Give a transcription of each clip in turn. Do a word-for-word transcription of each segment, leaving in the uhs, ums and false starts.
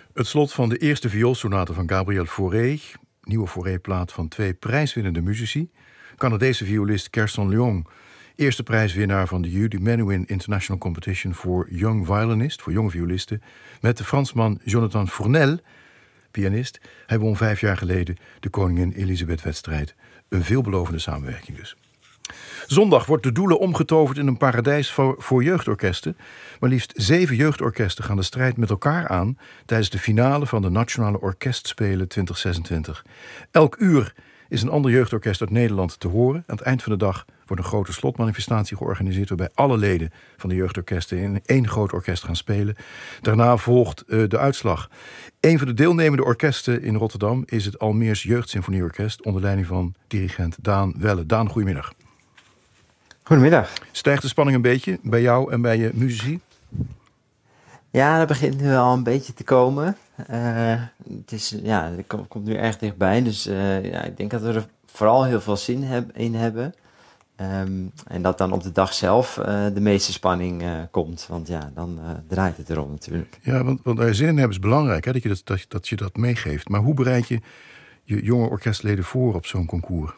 Het slot van de eerste vioolsonate van Gabriel Fauré, nieuwe Fauré-plaat van twee prijswinnende muzici. Canadese violist Kerson Leung, eerste prijswinnaar van de Judy Menuhin International Competition voor Young Violinist, voor jonge violisten, met de Fransman Jonathan Fournel, pianist. Hij won vijf jaar geleden de Koningin Elisabeth-wedstrijd. Een veelbelovende samenwerking dus. Zondag wordt de Doelen omgetoverd in een paradijs voor, voor jeugdorkesten. Maar liefst zeven jeugdorkesten gaan de strijd met elkaar aan tijdens de finale van de Nationale Orkestspelen twintig zesentwintig. Elk uur is een ander jeugdorkest uit Nederland te horen. Aan het eind van de dag wordt een grote slotmanifestatie georganiseerd waarbij alle leden van de jeugdorkesten in één groot orkest gaan spelen. Daarna volgt uh, de uitslag. Een van de deelnemende orkesten in Rotterdam is het Almeers Jeugdsymfonieorkest onder leiding van dirigent Daan Welle. Daan, goedemiddag. Goedemiddag. Stijgt de spanning een beetje bij jou en bij je muzici? Ja, dat begint nu al een beetje te komen. Uh, het is, ja, het komt nu erg dichtbij. Dus uh, ja, ik denk dat we er vooral heel veel zin heb, in hebben. Um, en dat dan op de dag zelf uh, de meeste spanning uh, komt. Want ja, dan uh, draait het erom natuurlijk. Ja, want, want er zin in hebben is belangrijk, hè, dat, je dat, dat, dat je dat meegeeft. Maar hoe bereid je je jonge orkestleden voor op zo'n concours?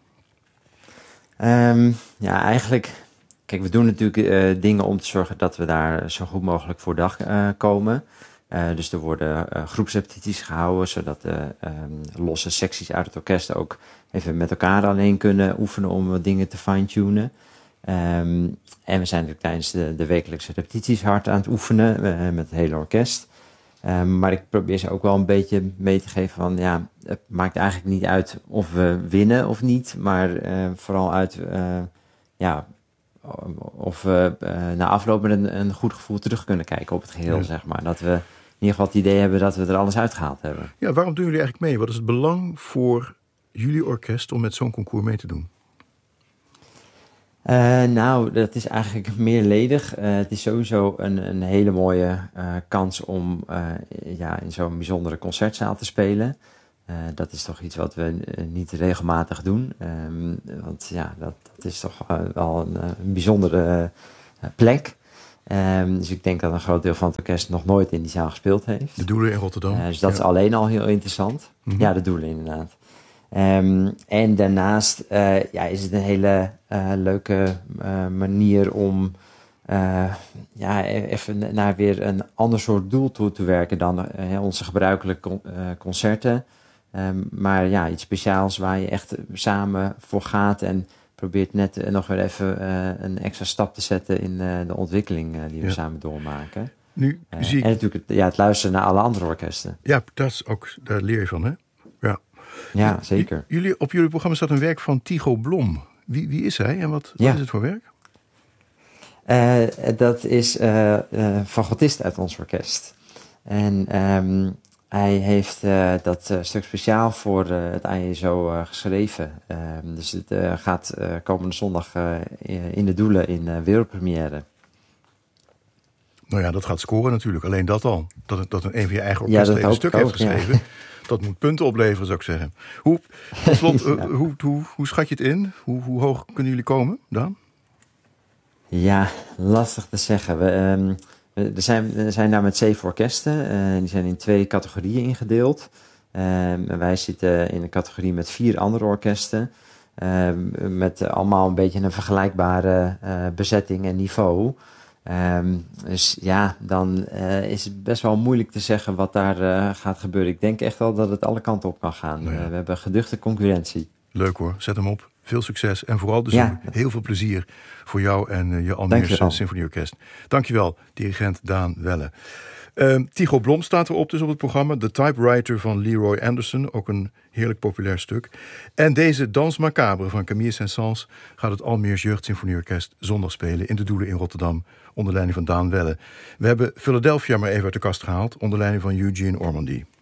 Um, ja, eigenlijk... Kijk, we doen natuurlijk uh, dingen om te zorgen dat we daar zo goed mogelijk voor dag uh, komen. Uh, dus er worden uh, groepsrepetities gehouden, zodat de uh, um, losse secties uit het orkest ook even met elkaar alleen kunnen oefenen om wat dingen te fine-tunen. Um, en we zijn natuurlijk tijdens de, de wekelijkse repetities hard aan het oefenen uh, met het hele orkest. Um, maar ik probeer ze ook wel een beetje mee te geven van, ja, het maakt eigenlijk niet uit of we winnen of niet, maar uh, vooral uit, uh, ja... of we uh, na afloop met een, een goed gevoel terug kunnen kijken op het geheel, ja. zeg maar. Dat we in ieder geval het idee hebben dat we er alles uitgehaald hebben. Ja, waarom doen jullie eigenlijk mee? Wat is het belang voor jullie orkest om met zo'n concours mee te doen? Uh, nou, dat is eigenlijk meerledig. Uh, het is sowieso een, een hele mooie uh, kans om uh, ja, in zo'n bijzondere concertzaal te spelen. Uh, dat is toch iets wat we uh, niet regelmatig doen. Um, want ja, dat, dat is toch uh, wel een, een bijzondere uh, plek. Um, dus ik denk dat een groot deel van het orkest nog nooit in die zaal gespeeld heeft. De Doelen in Rotterdam. Uh, dus dat ja. is alleen al heel interessant. Mm-hmm. Ja, de Doelen inderdaad. Um, en daarnaast uh, ja, is het een hele uh, leuke uh, manier om uh, ja, even naar weer een ander soort doel toe te werken dan uh, onze gebruikelijke con- uh, concerten. Um, maar ja, iets speciaals waar je echt samen voor gaat en probeert net uh, nog weer even uh, een extra stap te zetten in uh, de ontwikkeling uh, die we ja. samen doormaken. Nu uh, zie ik... En natuurlijk het, ja, het luisteren naar alle andere orkesten. Ja, dat is ook, daar leer je van, hè? Ja, ja zeker. J- jullie, op jullie programma staat een werk van Tycho Blom. Wie, wie is hij en wat, wat ja. is het voor werk? Uh, dat is uh, uh, fagotist uit ons orkest. En um, hij heeft uh, dat uh, stuk speciaal voor uh, het I S O uh, geschreven. Uh, dus het uh, gaat uh, komende zondag uh, in de Doelen in uh, wereldpremière. Nou ja, dat gaat scoren natuurlijk. Alleen dat al. Dat, dat een van je eigen orkestleden ja, een stuk ook, heeft geschreven. Ja. Dat moet punten opleveren, zou ik zeggen. Hoe, tot slot, ja. uh, hoe, hoe, hoe schat je het in? Hoe, hoe hoog kunnen jullie komen, Daan? Ja, lastig te zeggen. We, um, we, zijn, we zijn daar met zeven orkesten. Uh, die zijn in twee categorieën ingedeeld. Um, wij zitten in een categorie met vier andere orkesten. Um, met allemaal een beetje een vergelijkbare uh, bezetting en niveau. Um, dus ja, dan uh, is het best wel moeilijk te zeggen wat daar uh, gaat gebeuren. Ik denk echt wel dat het alle kanten op kan gaan. Nou ja. uh, we hebben geduchte concurrentie. Leuk hoor, zet hem op. Veel succes en vooral dus ja. heel veel plezier voor jou en uh, je Almeerse Symfonieorkest. Dankjewel, dirigent Daan Welle. Uh, Tycho Blom staat erop dus op het programma. The Typewriter van Leroy Anderson, ook een heerlijk populair stuk. En deze Dans Macabre van Camille Saint-Saëns gaat het Almeers Jeugdsymfonieorkest zondag spelen in de Doelen in Rotterdam onder leiding van Daan Welle. We hebben Philadelphia maar even uit de kast gehaald onder leiding van Eugene Ormandy.